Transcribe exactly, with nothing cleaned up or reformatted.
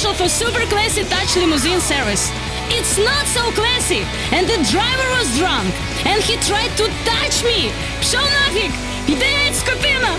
commercial for super classy touch limousine service. It's not so classy, and the driver was drunk, and he tried to touch me. Пшел нафиг! Иди